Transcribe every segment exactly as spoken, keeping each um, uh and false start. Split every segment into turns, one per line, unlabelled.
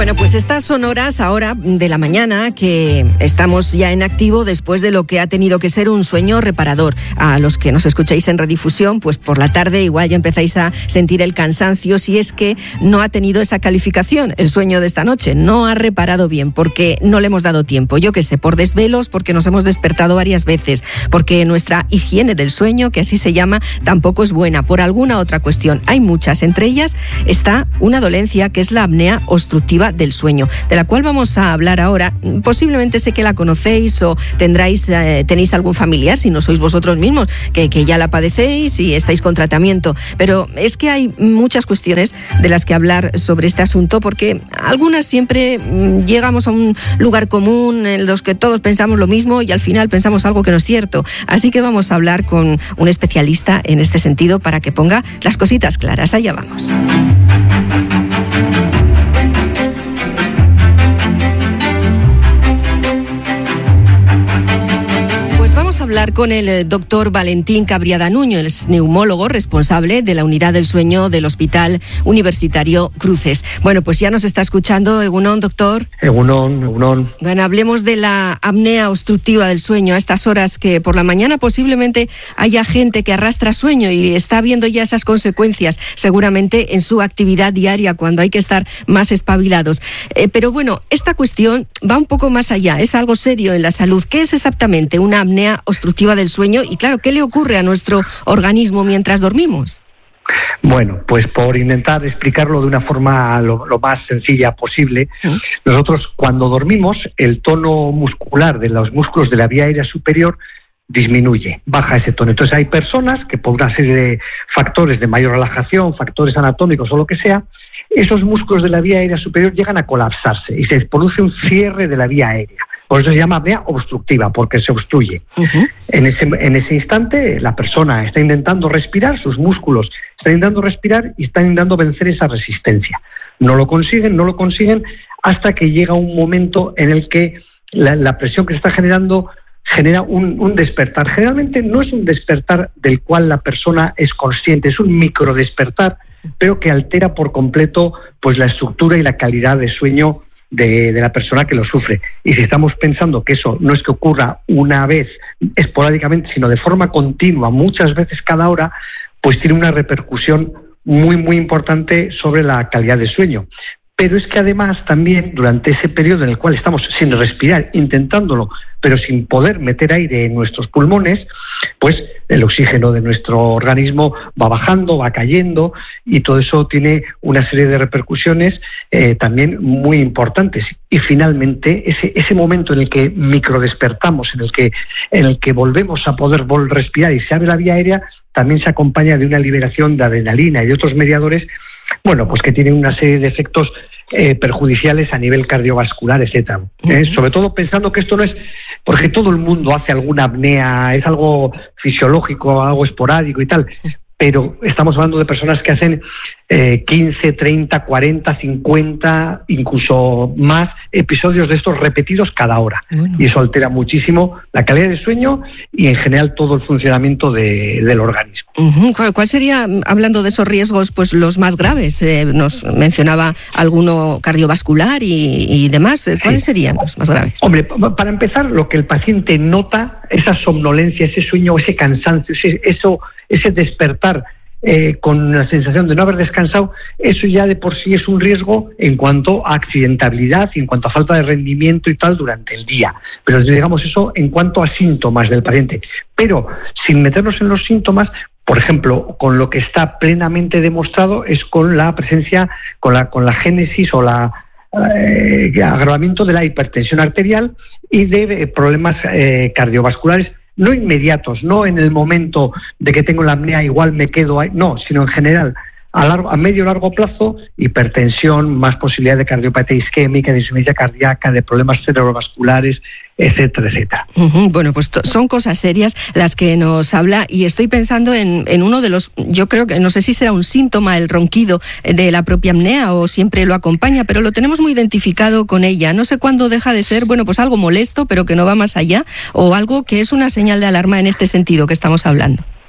Bueno, pues estas son horas ahora de la mañana que estamos ya en activo después de lo que ha tenido que ser un sueño reparador. A los que nos escucháis en redifusión, pues por la tarde igual ya empezáis a sentir el cansancio si es que no ha tenido esa calificación el sueño de esta noche. No ha reparado bien porque no le hemos dado tiempo. Yo qué sé, por desvelos, porque nos hemos despertado varias veces, porque nuestra higiene del sueño, que así se llama, tampoco es buena, por alguna otra cuestión. Hay muchas, entre ellas está una dolencia que es la apnea obstructiva del sueño, de la cual vamos a hablar ahora. Posiblemente sé que la conocéis o tendráis, eh, tenéis algún familiar, si no sois vosotros mismos, que, que ya la padecéis y estáis con tratamiento. Pero es que hay muchas cuestiones de las que hablar sobre este asunto, porque algunas siempre mmm, llegamos a un lugar común en los que todos pensamos lo mismo y al final pensamos algo que no es cierto. Así que vamos a hablar con un especialista en este sentido para que ponga las cositas claras. Allá vamos. Hablar con el doctor Valentín Cabriada Nuño, el neumólogo responsable de la unidad del sueño del Hospital Universitario Cruces. Bueno, pues ya nos está escuchando. Egunon, doctor.
Egunon, Egunon.
Bueno, hablemos de la apnea obstructiva del sueño a estas horas que por la mañana posiblemente haya gente que arrastra sueño y está viendo ya esas consecuencias seguramente en su actividad diaria cuando hay que estar más espabilados. Eh, pero bueno, esta cuestión va un poco más allá, es algo serio en la salud. ¿Qué es exactamente una apnea obstructiva del sueño? Y claro, ¿qué le ocurre a nuestro organismo mientras dormimos?
Bueno, pues por intentar explicarlo de una forma lo, lo más sencilla posible, ¿sí? Nosotros cuando dormimos el tono muscular de los músculos de la vía aérea superior disminuye, baja ese tono. Entonces hay personas que por una serie de factores de mayor relajación, factores anatómicos o lo que sea, esos músculos de la vía aérea superior llegan a colapsarse y se produce un cierre de la vía aérea. Por eso se llama apnea obstructiva, porque se obstruye. Uh-huh. En ese, en ese instante la persona está intentando respirar, sus músculos están intentando respirar y están intentando vencer esa resistencia. No lo consiguen, no lo consiguen, hasta que llega un momento en el que la, la presión que se está generando genera un, un despertar. Generalmente no es un despertar del cual la persona es consciente, es un microdespertar, pero que altera por completo pues la estructura y la calidad de sueño De, de la persona que lo sufre. Y si estamos pensando que eso no es que ocurra una vez esporádicamente, sino de forma continua, muchas veces cada hora, pues tiene una repercusión muy, muy importante sobre la calidad de sueño. Pero es que además también durante ese periodo en el cual estamos sin respirar, intentándolo, pero sin poder meter aire en nuestros pulmones, pues el oxígeno de nuestro organismo va bajando, va cayendo, y todo eso tiene una serie de repercusiones eh, también muy importantes. Y finalmente ese, ese momento en el que microdespertamos, en el que, en el que volvemos a poder vol- respirar y se abre la vía aérea, también se acompaña de una liberación de adrenalina y de otros mediadores, bueno, pues que tienen una serie de efectos eh, perjudiciales a nivel cardiovascular, etcétera. Uh-huh. Eh, sobre todo pensando que esto no es porque todo el mundo hace alguna apnea, es algo fisiológico, algo esporádico y tal, pero estamos hablando de personas que hacen eh, quince, treinta, cuarenta, cincuenta, incluso más episodios de estos repetidos cada hora. Bueno. Y eso altera muchísimo la calidad del sueño y en general todo el funcionamiento de, del organismo.
Uh-huh. ¿Cuál, ¿Cuál sería, hablando de esos riesgos, pues los más graves? Eh, nos mencionaba alguno cardiovascular y, y demás. ¿Cuáles sí. serían los más graves?
Hombre, para empezar, lo que el paciente nota, esa somnolencia, ese sueño, ese cansancio, ese, eso, ese despertar Eh, con la sensación de no haber descansado, eso ya de por sí es un riesgo en cuanto a accidentabilidad y en cuanto a falta de rendimiento y tal durante el día. Pero digamos eso en cuanto a síntomas del paciente. Pero sin meternos en los síntomas, por ejemplo, con lo que está plenamente demostrado es con la presencia, con la, con la génesis o la eh, agravamiento de la hipertensión arterial y de eh, problemas eh, cardiovasculares no inmediatos, no en el momento de que tengo la apnea igual me quedo ahí, no, sino en general a, largo, a medio o largo plazo, hipertensión, más posibilidad de cardiopatía isquémica, de insuficiencia cardíaca, de problemas cerebrovasculares, etcétera, etcétera.
Uh-huh. Bueno, pues t- son cosas serias las que nos habla, y estoy pensando en, en uno de los, yo creo que, no sé si será un síntoma, el ronquido de la propia apnea o siempre lo acompaña, pero lo tenemos muy identificado con ella. No sé cuándo deja de ser, bueno, pues algo molesto, pero que no va más allá, o algo que es una señal de alarma en este sentido que estamos hablando.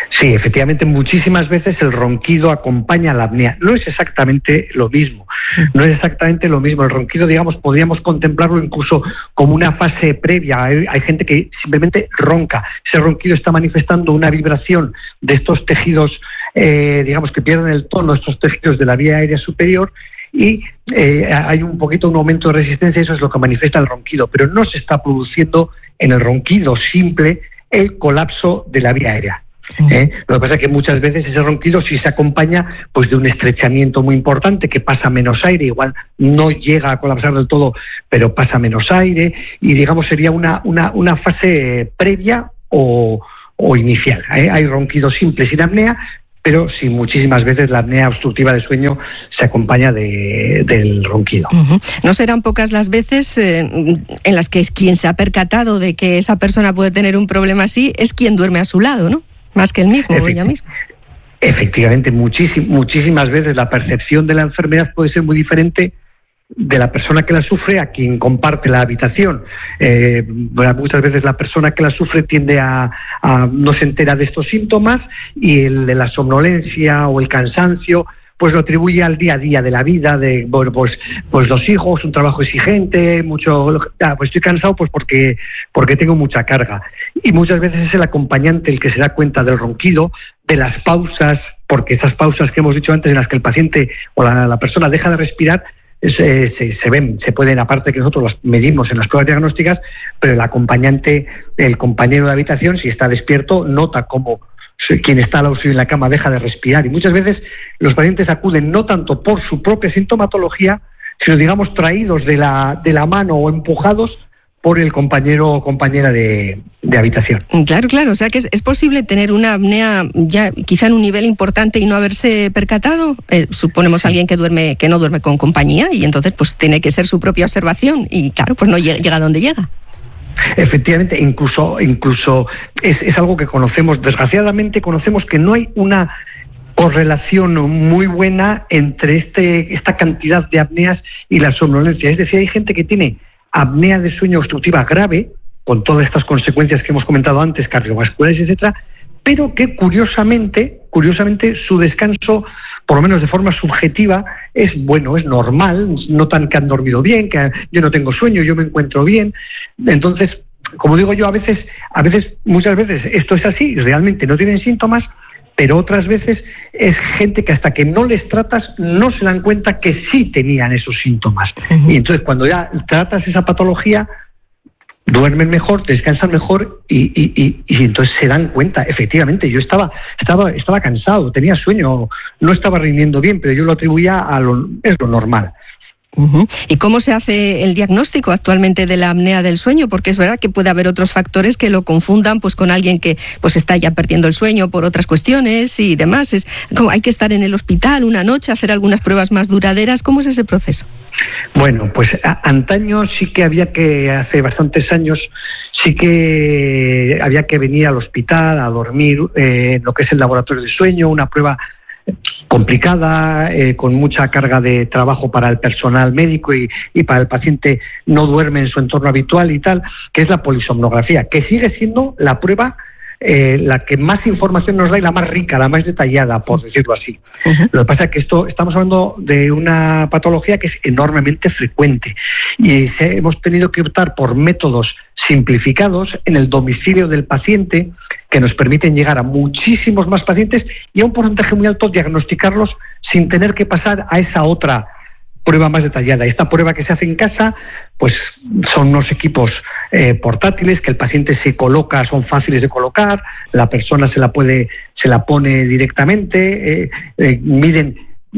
Sí, efectivamente, muchísimas veces el ronquido acompaña a la apnea. No es exactamente lo mismo, no es exactamente lo mismo. El ronquido, digamos, podríamos contemplarlo incluso como una fase previa. Hay, hay gente que simplemente ronca. Ese ronquido está manifestando una vibración de estos tejidos, eh, digamos, que pierden el tono, estos tejidos de la vía aérea superior, y eh, hay un poquito un aumento de resistencia, eso es lo que manifiesta el ronquido, pero no se está produciendo en el ronquido simple el colapso de la vía aérea. ¿Eh? Lo que pasa es que muchas veces ese ronquido sí se acompaña pues de un estrechamiento muy importante, que pasa menos aire, igual no llega a colapsar del todo, pero pasa menos aire, y digamos sería una, una, una fase previa o, o inicial. ¿Eh? Hay ronquido simple sin apnea, pero sí, muchísimas veces la apnea obstructiva de sueño se acompaña de, del ronquido.
Uh-huh. No serán pocas las veces eh, en las que quien se ha percatado de que esa persona puede tener un problema así es quien duerme a su lado, ¿no? Más que el mismo o ella misma.
Efectivamente, muchísim, muchísimas veces la percepción de la enfermedad puede ser muy diferente de la persona que la sufre a quien comparte la habitación. Eh, muchas veces la persona que la sufre tiende a, a no se entera de estos síntomas, y el de la somnolencia o el cansancio pues lo atribuye al día a día de la vida, de bueno, pues pues los hijos, un trabajo exigente, mucho, ah, pues estoy cansado pues porque porque tengo mucha carga. Y muchas veces es el acompañante el que se da cuenta del ronquido, de las pausas, porque esas pausas que hemos dicho antes en las que el paciente o la, la persona deja de respirar, Se, se, se ven, se pueden, aparte que nosotros las medimos en las pruebas diagnósticas, pero el acompañante, el compañero de habitación, si está despierto, nota cómo quien está al lado suyo en la cama deja de respirar. Y muchas veces los pacientes acuden no tanto por su propia sintomatología, sino, digamos, traídos de la, de la mano o empujados por el compañero o compañera de, de habitación.
Claro, claro, o sea que es, es posible tener una apnea ya quizá en un nivel importante y no haberse percatado. Eh, suponemos a alguien que duerme, que no duerme con compañía, y entonces pues tiene que ser su propia observación, y claro, pues no llega, llega a donde llega.
Efectivamente, incluso, incluso es, es algo que conocemos, desgraciadamente conocemos que no hay una correlación muy buena entre este, esta cantidad de apneas y la somnolencia. Es decir, hay gente que tiene apnea de sueño obstructiva grave, con todas estas consecuencias que hemos comentado antes, cardiovasculares, etcétera, pero que curiosamente, curiosamente su descanso, por lo menos de forma subjetiva, es bueno, es normal, notan que han dormido bien, que yo no tengo sueño, yo me encuentro bien. Entonces, como digo yo, a veces, a veces, muchas veces esto es así, realmente no tienen síntomas, pero otras veces es gente que hasta que no les tratas no se dan cuenta que sí tenían esos síntomas. Uh-huh. Y entonces cuando ya tratas esa patología, duermen mejor, descansan mejor y, y, y, y entonces se dan cuenta, efectivamente, yo estaba, estaba, estaba cansado, tenía sueño, no estaba rindiendo bien, pero yo lo atribuía a lo, es lo normal.
Uh-huh. ¿Y cómo se hace el diagnóstico actualmente de la apnea del sueño? Porque es verdad que puede haber otros factores que lo confundan pues con alguien que pues está ya perdiendo el sueño por otras cuestiones y demás. Es como hay que estar en el hospital una noche, hacer algunas pruebas más duraderas. ¿Cómo es ese proceso?
Bueno, pues a, antaño sí que había que, hace bastantes años, sí que había que venir al hospital a dormir eh, en lo que es el laboratorio de sueño, una prueba complicada, eh, con mucha carga de trabajo para el personal médico y, y para el paciente no duerme en su entorno habitual y tal, que es la polisomnografía, que sigue siendo la prueba eh, la que más información nos da y la más rica, la más detallada, por decirlo así. Uh-huh. Lo que pasa es que esto estamos hablando de una patología que es enormemente frecuente y se, hemos tenido que optar por métodos simplificados en el domicilio del paciente que nos permiten llegar a muchísimos más pacientes y a un porcentaje muy alto diagnosticarlos sin tener que pasar a esa otra prueba más detallada. Esta prueba que se hace en casa, pues son unos equipos eh, portátiles que el paciente se coloca, son fáciles de colocar, la persona se la puede, se la pone directamente, eh, eh, miden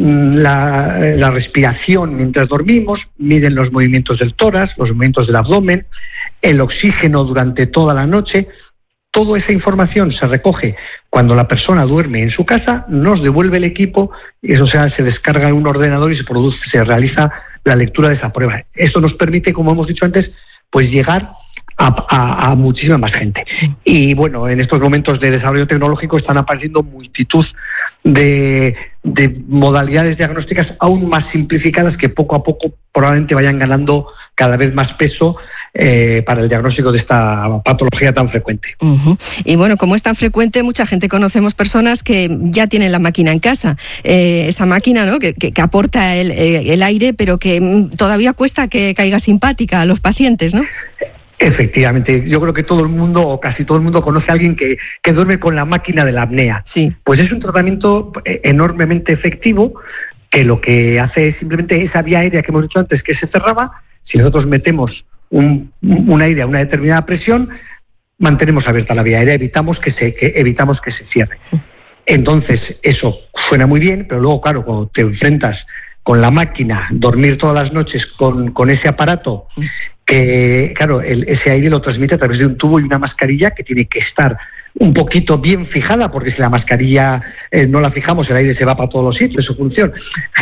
la, la respiración mientras dormimos, miden los movimientos del tórax, los movimientos del abdomen, el oxígeno durante toda la noche. Toda esa información se recoge cuando la persona duerme en su casa, nos devuelve el equipo, y eso sea, se descarga en un ordenador y se produce, se realiza la lectura de esa prueba. Esto nos permite, como hemos dicho antes, pues llegar a, a, a muchísima más gente. Y bueno, en estos momentos de desarrollo tecnológico están apareciendo multitud de, de modalidades diagnósticas aún más simplificadas que poco a poco probablemente vayan ganando cada vez más peso eh, para el diagnóstico de esta patología tan frecuente.
Uh-huh. Y bueno, como es tan frecuente, mucha gente conocemos personas que ya tienen la máquina en casa. Eh, esa máquina, ¿no?, que, que, que aporta el, el aire, pero que todavía cuesta que caiga simpática a los pacientes, ¿no?
Efectivamente, yo creo que todo el mundo, o casi todo el mundo, conoce a alguien que, que duerme con la máquina de la apnea.
Sí.
Pues es un tratamiento enormemente efectivo, que lo que hace es simplemente esa vía aérea que hemos dicho antes, que se cerraba. Si nosotros metemos un, un aire a una determinada presión, mantenemos abierta la vía aérea, evitamos que se, que, evitamos que se cierre. Entonces, eso suena muy bien, pero luego, claro, cuando te enfrentas con la máquina, dormir todas las noches con, con ese aparato, que, claro, el, ese aire lo transmite a través de un tubo y una mascarilla que tiene que estar un poquito bien fijada, porque si la mascarilla eh, no la fijamos, el aire se va para todos los sitios, su función.